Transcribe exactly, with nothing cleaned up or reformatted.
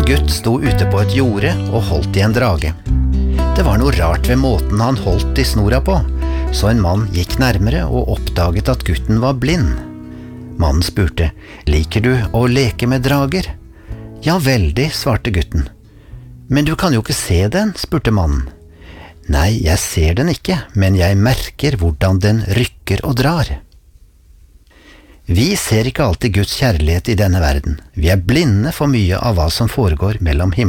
gutt sto ute på et jorde og holdt i en drage. Det var noe rart ved måten han holdt i snora på, så en mann gikk nærmere og oppdaget at gutten var blind. Mannen spurte, «Liker du å leke med drager?» «Ja, veldig», svarte gutten. «Men du kan jo ikke se den», spurte mannen. «Nei, jeg ser den ikke, men jeg merker hvordan den rykker og drar.» Vi ser ikke alltid Guds kjærlighet i denne verden. Vi er blinde for mye av hva som foregår mellom himmel